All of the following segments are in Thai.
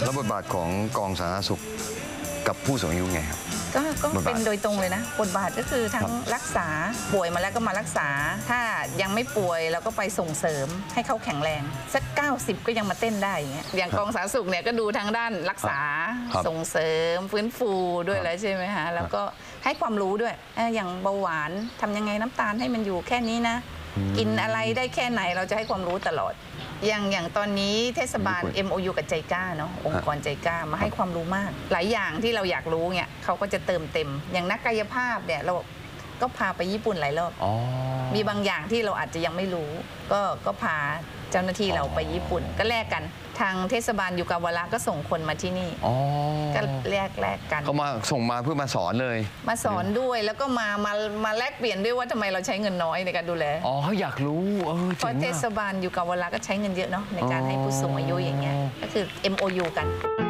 แล้วบทบาทของกองสาธารณสุขกับผู้สูงอายุไงครับก็เป็นโดยตรงเลยนะบทบาทก็คือทั้งรักษาป่วยมาแล้วก็มารักษาถ้ายังไม่ป่วยเราก็ไปส่งเสริมให้เขาแข็งแรงสัก90ก็ยังมาเต้นได้อย่างกองสาธารณสุขเนี่ยก็ดูทางด้านรักษาส่งเสริมฟื้นฟูด้วยแล้วใช่ไหมคะแล้วก็ให้ความรู้ด้วยอย่างเบาหวานทำยังไงน้ำตาลให้มันอยู่แค่นี้นะกินอะไรได้แค่ไหนเราจะให้ความรู้ตลอดอย่างตอนนี้เทศบาล MOU กับใจกล้าเนาะองค์กรใจกล้ามาให้ความรู้มากหลายอย่างที่เราอยากรู้เนี่ยเขาก็จะเติมเต็มอย่างนักกายภาพเนี่ยเราก็พาไปญี่ปุ่นหลายรอบมีบางอย่างที่เราอาจจะยังไม่รู้ก็พาเจ้าหน้าที่เราไปญี่ปุ่นก็แลกกันทางเทศบาลยูกาวาระก็ส่งคนมาที่นี่ก็แลกกันเขามาส่งมาเพื่อมาสอนเลยมาสอนด้วยแล้วก็มาแลกเปลี่ยนด้วยว่าทำไมเราใช้เงินน้อยในการดูแลเขาอยากรู้เพราะเทศบาลยูกาวาระก็ใช้เงินเยอะเนาะในการให้ผู้สูงอายุอย่างเงี้ยก็คือ MOU กัน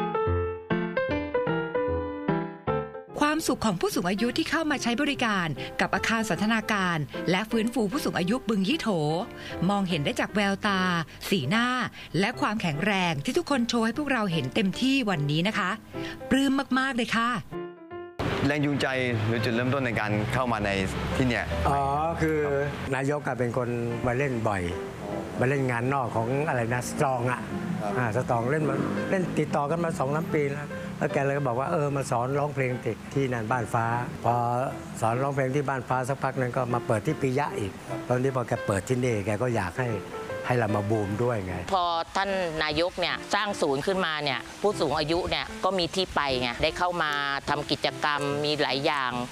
ความสุขของผู้สูงอายุที่เข้ามาใช้บริการกับอาคารสันทนาการและฟื้นฟูผู้สูงอายุบึงยี่โถมองเห็นได้จากแววตาสีหน้าและความแข็งแรงที่ทุกคนโชว์ให้พวกเราเห็นเต็มที่วันนี้นะคะปลื้มมากๆเลยค่ะแรงจูงใจหรือจุดเริ่มต้นในการเข้ามาในที่เนี่ยคือนายกเป็นคนมาเล่นบ่อยมาเล่นงานนอกของอะไรนะสตรองสตรองเล่นติดต่อกันมา2-3 ปีแล้วแกเลยก็บอกว่ามาสอนร้องเพลงติดที่นั่นบ้านฟ้าพอสอนร้องเพลงที่บ้านฟ้าสักพักนึงก็มาเปิดที่ปิยะอีกตอนนี้พอแกเปิดที่นี่แกก็อยากให้เรามาบูมด้วยไงพอท่านนายกเนี่ยสร้างศูนย์ขึ้นมาเนี่ยผู้สูงอายุเนี่ยก็มีที่ไปไงได้เข้ามาทำกิจกรรมมีหลายอย่าง